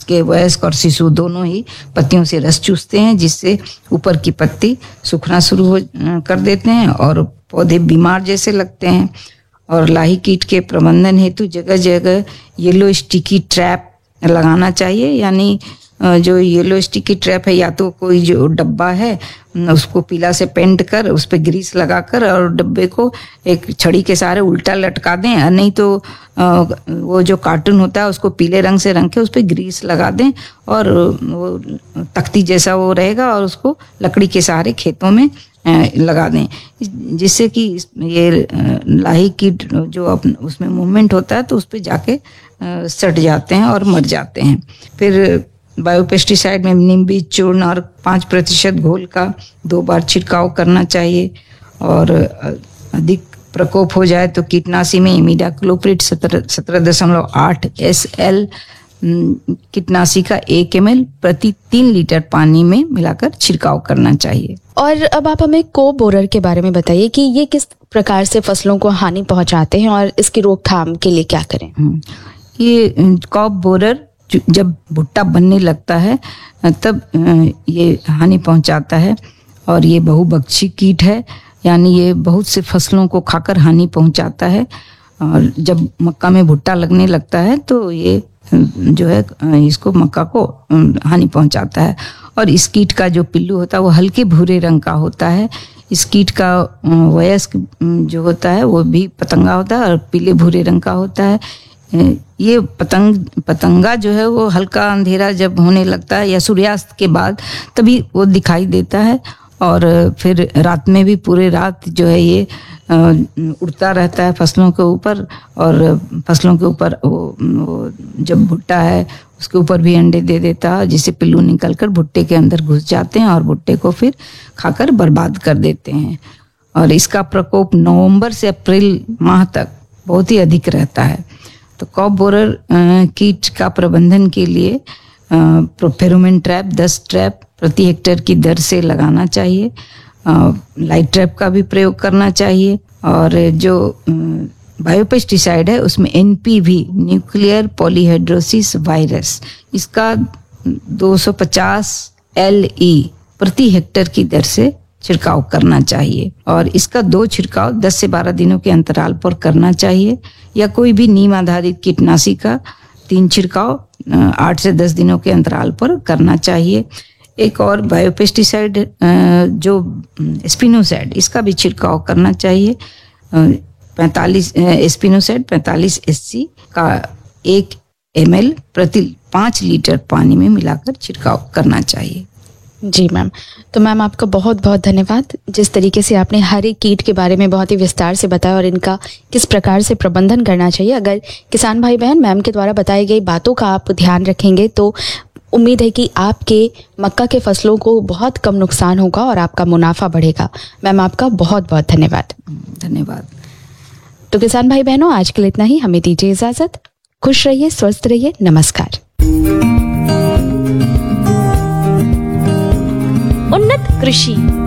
इसके वयस्क और शिशु दोनों ही पत्तियों से रस चूसते हैं, जिससे ऊपर की पत्ती सूखना शुरू कर देते हैं और पौधे बीमार जैसे लगते हैं। और लाही कीट के प्रबंधन हेतु जगह जगह येलो स्टिकी ट्रैप लगाना चाहिए। यानी जो येलो स्टिकी ट्रैप है, या तो कोई जो डब्बा है उसको पीला से पेंट कर उस पर ग्रीस लगाकर और डब्बे को एक छड़ी के सहारे उल्टा लटका दें, नहीं तो वो जो कार्टून होता है उसको पीले रंग से रंग के उस पर ग्रीस लगा दें और वो तख्ती जैसा वो रहेगा और उसको लकड़ी के सहारे खेतों में लगा दें, जिससे कि ये लाही कीट जो उसमें मूवमेंट होता है तो उस पर जाके सट जाते हैं और मर जाते हैं। फिर बायोपेस्टिसाइड में नीम बीज चूर्ण और 5% घोल का 2 बार छिड़काव करना चाहिए। और अधिक प्रकोप हो जाए तो कीटनाशी में इमिडाक्लोप्रिड 17.8 SL कीटनाशी का 1 ml प्रति 3 लीटर पानी में मिलाकर छिड़काव करना चाहिए। और अब आप हमें कोप बोरर के बारे में बताइए कि ये किस प्रकार से फसलों को हानि पहुंचाते हैं और इसकी रोकथाम के लिए क्या करें। ये कोप बोरर जब भुट्टा बनने लगता है तब ये हानि पहुंचाता है और ये बहुभक्षी कीट है, यानी ये बहुत से फसलों को खाकर हानि पहुंचाता है। और जब मक्का में भुट्टा लगने लगता है तो ये जो है इसको मक्का को हानि पहुंचाता है। और इस कीट का जो पिल्लू होता है वो हल्के भूरे रंग का होता है। इस कीट का वयस्क जो होता है वो भी पतंगा होता है और पीले भूरे रंग का होता है। ये पतंगा जो है वो हल्का अंधेरा जब होने लगता है या सूर्यास्त के बाद तभी वो दिखाई देता है और फिर रात में भी पूरे रात जो है ये उड़ता रहता है फसलों के ऊपर और फसलों के ऊपर वो जब भुट्टा है उसके ऊपर भी अंडे दे देता है, जिससे पिल्लू निकलकर भुट्टे के अंदर घुस जाते हैं और भुट्टे को फिर खाकर बर्बाद कर देते हैं। और इसका प्रकोप नवंबर से अप्रैल माह तक बहुत ही अधिक रहता है। तो कोप बोरर कीट का प्रबंधन के लिए फेरोमोन ट्रैप 10 ट्रैप प्रति हेक्टेयर की दर से लगाना चाहिए। लाइट ट्रैप का भी प्रयोग करना चाहिए। और जो बायोपेस्टिसाइड है उसमें NPV न्यूक्लियर पॉलीहेड्रोसिस वायरस, इसका 250 LE प्रति हेक्टेयर की दर से छिड़काव करना चाहिए। और इसका 2 छिड़काव 10 से 12 दिनों के अंतराल पर करना चाहिए। या कोई भी नीम आधारित कीटनाशी का 3 छिड़काव 8 से 10 दिनों के अंतराल पर करना चाहिए। एक और बायोपेस्टिसाइड जो स्पिनोसाइड, इसका भी छिड़काव करना चाहिए। 45 स्पिनोसाइड 45 SC का 1 ml प्रति 5 लीटर पानी में मिलाकर छिड़काव करना चाहिए। जी मैम, तो मैम आपका बहुत बहुत धन्यवाद। जिस तरीके से आपने हर एक कीट के बारे में बहुत ही विस्तार से बताया और इनका किस प्रकार से प्रबंधन करना चाहिए, अगर किसान भाई बहन मैम के द्वारा बताई गई बातों का आप ध्यान रखेंगे तो उम्मीद है कि आपके मक्का के फसलों को बहुत कम नुकसान होगा और आपका मुनाफा बढ़ेगा। मैम आपका बहुत बहुत धन्यवाद। धन्यवाद। तो किसान भाई बहनों, आज के लिए इतना ही। हमें दीजिए इजाजत। खुश रहिए, स्वस्थ रहिए। नमस्कार। उन्नत कृषि।